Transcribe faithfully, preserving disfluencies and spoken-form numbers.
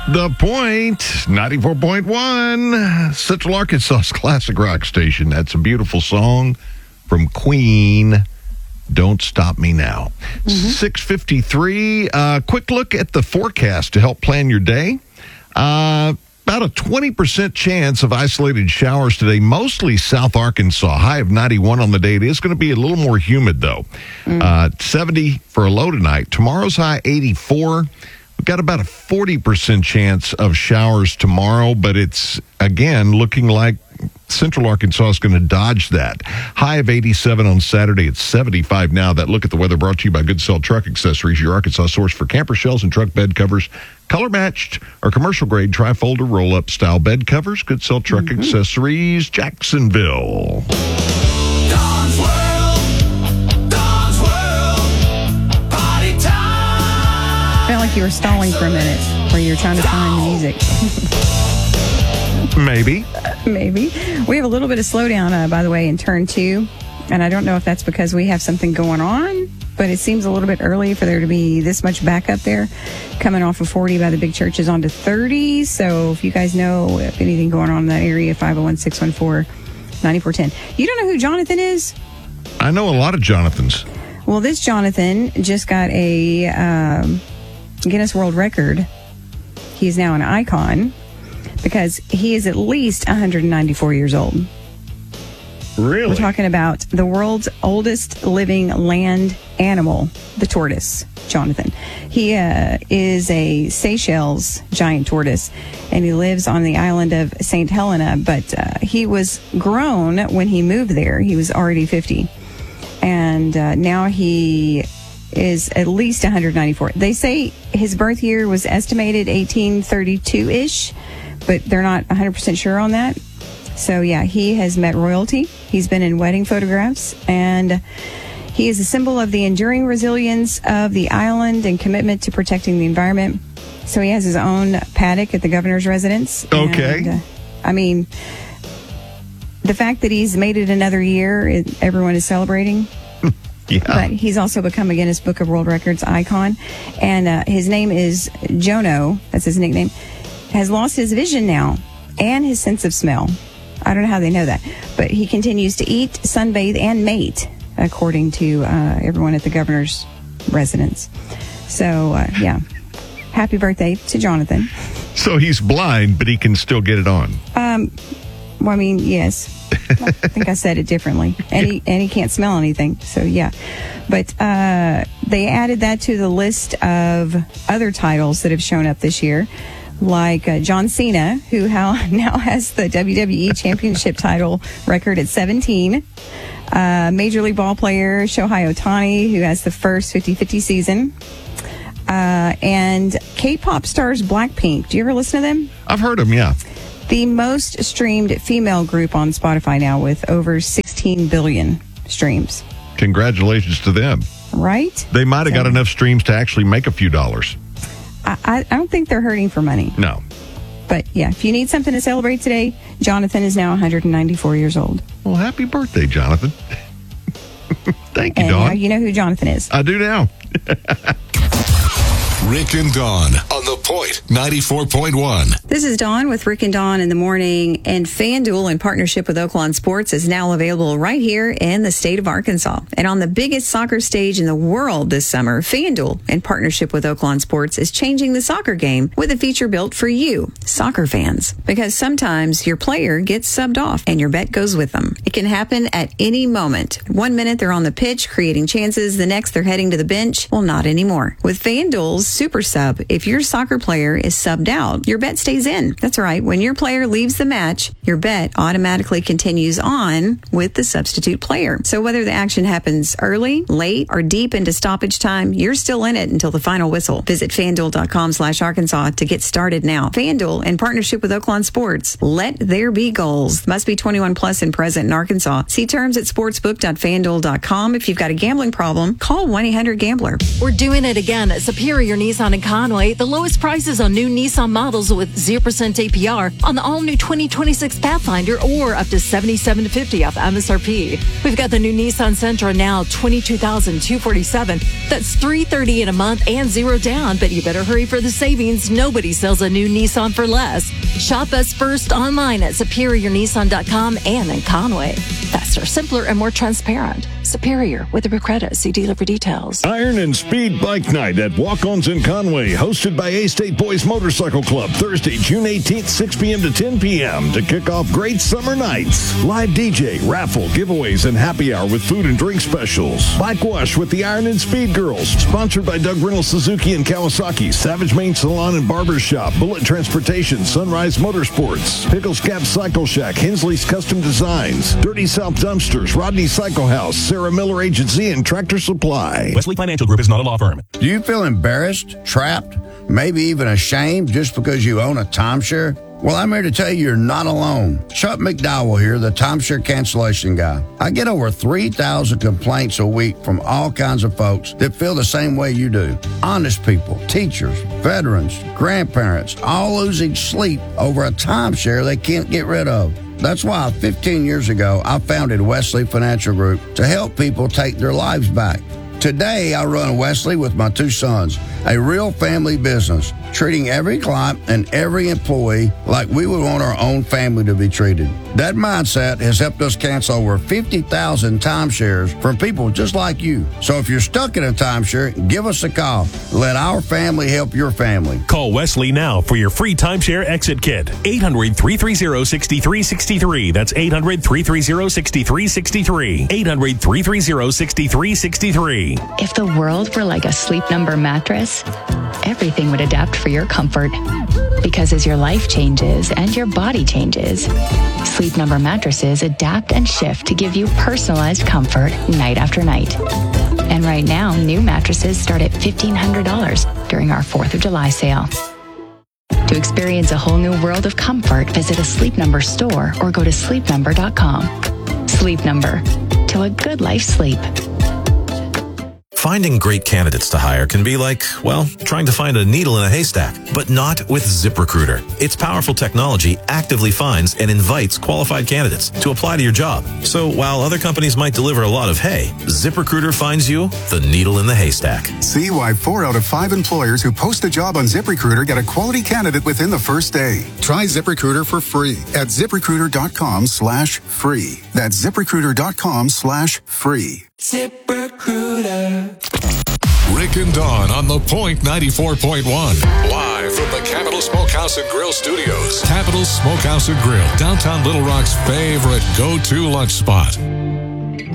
The Point, ninety-four point one, Central Arkansas's classic rock station. That's a beautiful song from Queen, Don't Stop Me Now. Mm-hmm. six fifty-three, uh, quick look at the forecast to help plan your day. Uh, about a twenty percent chance of isolated showers today, mostly South Arkansas. High of ninety-one on the day. It is going to be a little more humid, though. Mm. Uh, seventy for a low tonight. Tomorrow's high, eighty-four. We've got about a forty percent chance of showers tomorrow, but it's, again, looking like Central Arkansas is going to dodge that. High of eighty-seven on Saturday. It's seventy-five now. That look at the weather brought to you by Good Cell Truck Accessories, your Arkansas source for camper shells and truck bed covers. Color matched or commercial grade tri-folder roll-up style bed covers. Good Cell Truck mm-hmm. Accessories, Jacksonville. Don's World. Don's World. Party time. Felt like you were stalling for a minute where you were trying to find the music. Maybe. Maybe. We have a little bit of slowdown, uh, by the way, in turn two. And I don't know if that's because we have something going on, but it seems a little bit early for there to be this much backup there. Coming off of forty by the big churches onto thirty. So if you guys know if anything going on in that area, five oh one, six one four, nine four one oh. You don't know who Jonathan is? I know a lot of Jonathans. Well, this Jonathan just got a um, Guinness World Record. He is now an icon because he is at least one hundred ninety-four years old. Really? We're talking about the world's oldest living land animal, the tortoise, Jonathan. He uh, is a Seychelles giant tortoise, and he lives on the island of Saint Helena, but uh, he was grown when he moved there. He was already fifty, and uh, now he is at least one hundred ninety-four. They say his birth year was estimated eighteen thirty-two-ish, but they're not one hundred percent sure on that. So, yeah, he has met royalty. He's been in wedding photographs, and he is a symbol of the enduring resilience of the island and commitment to protecting the environment. So he has his own paddock at the governor's residence. Okay. And, uh, I mean, the fact that he's made it another year, it, everyone is celebrating. Yeah. But he's also become a Guinness Book of World Records icon. And uh, his name is Jono. That's his nickname. Has lost his vision now and his sense of smell. I don't know how they know that, but he continues to eat, sunbathe, and mate, according to uh, everyone at the governor's residence. So, uh, yeah, happy birthday to Jonathan. So he's blind, but he can still get it on. Um, well, I mean, yes. I think I said it differently. And he, and he can't smell anything, so yeah. But uh, they added that to the list of other titles that have shown up this year. Like uh, John Cena, who ha- now has the W W E Championship title record at seventeen. Uh, Major League ball player Shohei Ohtani, who has the first fifty-fifty season. Uh, and K-pop stars Blackpink. Do you ever listen to them? I've heard them, yeah. The most streamed female group on Spotify now with over sixteen billion streams. Congratulations to them. Right? They might have so, got enough streams to actually make a few dollars. I, I don't think they're hurting for money. No. But, yeah, if you need something to celebrate today, Jonathan is now one hundred ninety-four years old. Well, happy birthday, Jonathan. Thank you, and Dawn. now you know who Jonathan is. I do now. Rick and Dawn on The Point, ninety-four point one. This is Dawn with Rick and Dawn in the morning, and FanDuel, in partnership with Oaklawn Sports, is now available right here in the state of Arkansas. And on the biggest soccer stage in the world this summer, FanDuel, in partnership with Oaklawn Sports, is changing the soccer game with a feature built for you, soccer fans. Because sometimes your player gets subbed off and your bet goes with them. It can happen at any moment. One minute they're on the pitch creating chances, the next they're heading to the bench. Well, not anymore. With FanDuel's Super Sub, if your soccer player is subbed out, your bet stays in. That's right. When your player leaves the match, your bet automatically continues on with the substitute player. So whether the action happens early, late, or deep into stoppage time, you're still in it until the final whistle. Visit FanDuel.com slash Arkansas to get started now. FanDuel, in partnership with Oaklawn Sports. Let there be goals. Must be twenty-one plus and present in Arkansas. See terms at sportsbook dot fanduel dot com. If you've got a gambling problem, call one eight hundred gambler. We're doing it again at Superior Superior Nissan in Conway, the lowest prices on new Nissan models with zero percent A P R on the all-new twenty twenty-six Pathfinder or up to seventy-seven to fifty off M S R P. We've got the new Nissan Sentra now twenty-two thousand two hundred forty-seven. That's three hundred thirty in a month and zero down, but you better hurry for the savings. Nobody sells a new Nissan for less. Shop us first online at superior nissan dot com and in Conway. Faster, simpler, and more transparent. Superior with a credit. See dealer for details. Iron and Speed Bike Night at Walk-Ons in Conway, hosted by A-State Boys Motorcycle Club, Thursday, June eighteenth, six p.m. to ten p.m. to kick off great summer nights. Live D J, raffle, giveaways, and happy hour with food and drink specials. Bike wash with the Iron and Speed Girls, sponsored by Doug Reynolds Suzuki and Kawasaki, Savage Main Salon and Barber Shop, Bullet Transportation, Sunrise Motorsports, Pickles Gap Cycle Shack, Hensley's Custom Designs, Dirty South Dumpsters, Rodney Cycle House, Sarah Miller Agency, and Tractor Supply. Wesley Financial Group is not a law firm. Do you feel embarrassed, trapped, maybe even ashamed just because you own a timeshare? Well, I'm here to tell you you're not alone. Chuck McDowell here, the timeshare cancellation guy. I get over three thousand complaints a week from all kinds of folks that feel the same way you do. Honest people, teachers, veterans, grandparents, all losing sleep over a timeshare they can't get rid of. That's why fifteen years ago, I founded Wesley Financial Group to help people take their lives back. Today, I run Wesley with my two sons, a real family business, treating every client and every employee like we would want our own family to be treated. That mindset has helped us cancel over fifty thousand timeshares from people just like you. So if you're stuck in a timeshare, give us a call. Let our family help your family. Call Wesley now for your free timeshare exit kit. eight hundred, three three zero, six three six three. That's eight hundred, three three zero, six three six three. eight hundred, three three zero, six three six three. If the world were like a Sleep Number mattress, everything would adapt for your comfort. Because as your life changes and your body changes, Sleep Number mattresses adapt and shift to give you personalized comfort night after night. And right now, new mattresses start at fifteen hundred dollars during our fourth of July sale. To experience a whole new world of comfort, visit a Sleep Number store or go to sleep number dot com. Sleep Number. To a good life sleep. Finding great candidates to hire can be like, well, trying to find a needle in a haystack, but not with ZipRecruiter. Its powerful technology actively finds and invites qualified candidates to apply to your job. So while other companies might deliver a lot of hay, ZipRecruiter finds you the needle in the haystack. See why four out of five employers who post a job on ZipRecruiter get a quality candidate within the first day. Try ZipRecruiter for free at ZipRecruiter.com slash free. That's ZipRecruiter.com slash free. ZipRecruiter. Rick and Dawn on The Point ninety-four point one. Live from the Capital Smokehouse and Grill Studios. Capital Smokehouse and Grill, downtown Little Rock's favorite go-to lunch spot.